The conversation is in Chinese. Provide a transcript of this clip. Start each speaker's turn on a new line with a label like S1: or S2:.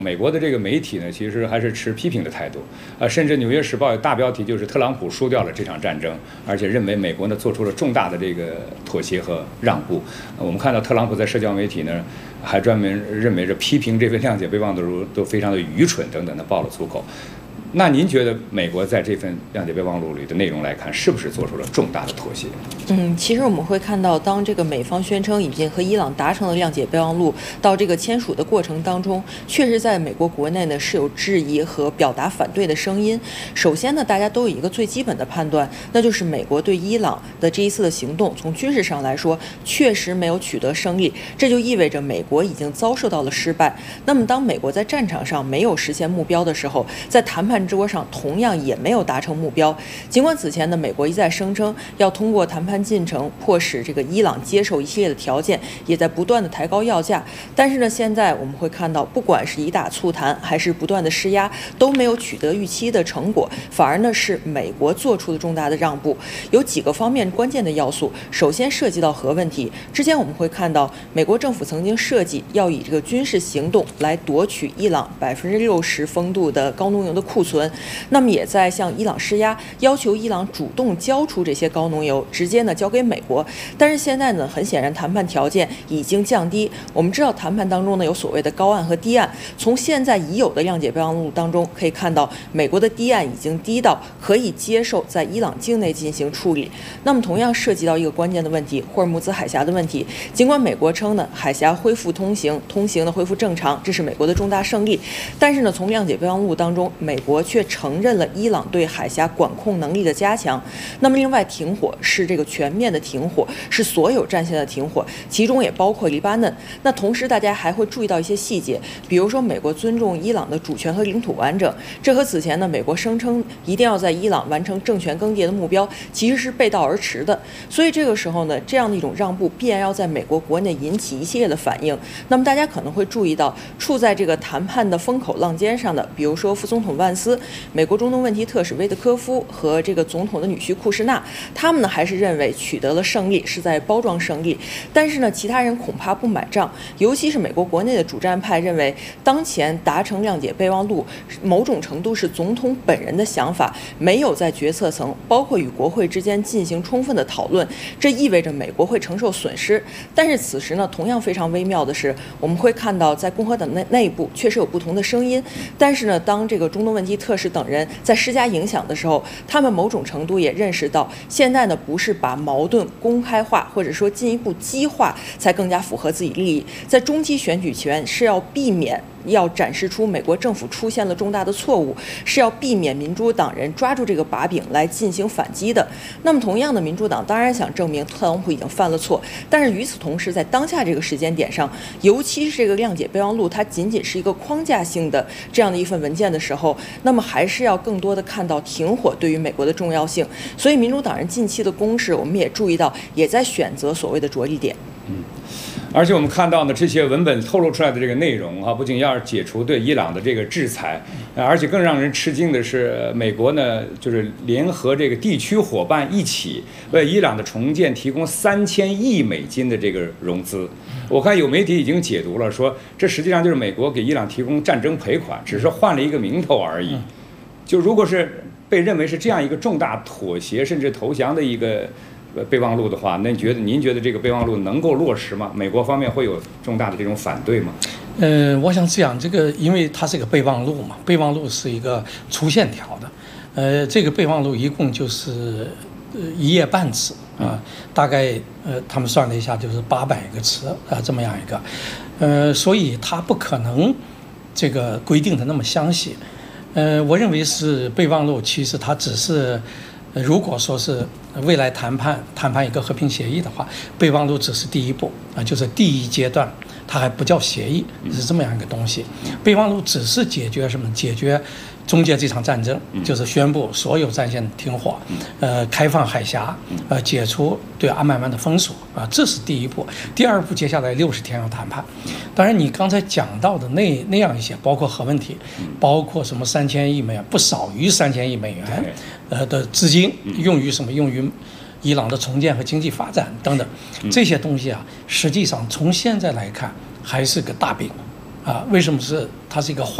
S1: 美国的这个媒体呢，其实还是持批评的态度，甚至《纽约时报》有大标题就是特朗普输掉了这场战争，而且认为美国呢做出了重大的这个妥协和让步。我们看到特朗普在社交媒体呢，还专门认为这批评这份谅解备忘录都非常的愚蠢等等的爆了粗口。那您觉得美国在这份谅解备忘录里的内容来看，是不是做出了重大的妥协？
S2: 其实我们会看到，当这个美方宣称已经和伊朗达成了谅解备忘录，到这个签署的过程当中，确实在美国国内呢是有质疑和表达反对的声音。首先呢，大家都有一个最基本的判断，那就是美国对伊朗的这一次的行动，从军事上来说确实没有取得胜利，这就意味着美国已经遭受到了失败。那么，当美国在战场上没有实现目标的时候，在谈判桌上同样也没有达成目标。尽管此前呢，美国一再声称要通过谈判进程迫使这个伊朗接受一系列的条件，也在不断的抬高要价。但是呢，现在我们会看到，不管是以打促谈还是不断的施压，都没有取得预期的成果，反而呢是美国做出了重大的让步。有几个方面关键的要素，首先涉及到核问题。之前我们会看到，美国政府曾经设计要以这个军事行动来夺取伊朗60%风度的高浓油的库存。那么也在向伊朗施压，要求伊朗主动交出这些高浓油，直接呢交给美国。但是现在呢，很显然谈判条件已经降低。我们知道谈判当中呢有所谓的高岸和低岸，从现在已有的谅解备忘录当中可以看到，美国的低岸已经低到可以接受在伊朗境内进行处理。那么同样涉及到一个关键的问题，霍尔木兹海峡的问题。尽管美国称呢海峡恢复通行呢恢复正常，这是美国的重大胜利，但是呢从谅解备忘录当中，美国却承认了伊朗对海峡管控能力的加强。那么另外停火是这个全面的停火，是所有战线的停火，其中也包括黎巴嫩。那同时大家还会注意到一些细节，比如说美国尊重伊朗的主权和领土完整，这和此前呢美国声称一定要在伊朗完成政权更迭的目标其实是背道而驰的。所以这个时候呢，这样的一种让步必然要在美国国内引起一系列的反应。那么大家可能会注意到，处在这个谈判的风口浪尖上的，比如说副总统万斯、美国中东问题特使威特科夫和这个总统的女婿库什纳，他们呢还是认为取得了胜利，是在包装胜利。但是呢，其他人恐怕不买账，尤其是美国国内的主战派认为，当前达成谅解备忘录，某种程度是总统本人的想法，没有在决策层，包括与国会之间进行充分的讨论，这意味着美国会承受损失。但是此时呢，同样非常微妙的是，我们会看到在共和党内部确实有不同的声音，但是呢，当这个中东问题特使等人在施加影响的时候，他们某种程度也认识到，现在呢不是把矛盾公开化或者说进一步激化才更加符合自己利益，在中期选举前是要避免要展示出美国政府出现了重大的错误，是要避免民主党人抓住这个把柄来进行反击的。那么同样的，民主党当然想证明特朗普已经犯了错，但是与此同时，在当下这个时间点上，尤其是这个谅解备忘录它仅仅是一个框架性的这样的一份文件的时候，那么还是要更多的看到停火对于美国的重要性。所以民主党人近期的攻势，我们也注意到也在选择所谓的着力点。
S1: 而且我们看到呢，这些文本透露出来的这个内容不仅要解除对伊朗的这个制裁，而且更让人吃惊的是，美国呢就是联合这个地区伙伴一起为伊朗的重建提供$3000亿的这个融资。我看有媒体已经解读了，说这实际上就是美国给伊朗提供战争赔款，只是换了一个名头而已。就如果是被认为是这样一个重大妥协甚至投降的一个备忘录的话，那您觉得这个备忘录能够落实吗？美国方面会有重大的这种反对吗？
S3: 我想这样，这个因为它是个备忘录嘛，备忘录是一个粗线条的，这个备忘录一共就是1页半纸啊，大概他们算了一下就是800个词啊，这么样一个，所以它不可能这个规定的那么详细，我认为是备忘录，其实它只是。如果说是未来谈判一个和平协议的话，备忘录只是第一步啊，就是第一阶段，它还不叫协议，是这么样一个东西。备忘录只是解决什么？解决终结这场战争，就是宣布所有战线停火，开放海峡，解除对阿曼湾的封锁啊，这是第一步。第二步，接下来60天要谈判。当然，你刚才讲到的那样一些，包括核问题，包括什么$3000亿，不少于$3000亿，的资金用于什么？用于伊朗的重建和经济发展等等，这些东西啊，实际上从现在来看还是个大饼。 为什么它是一个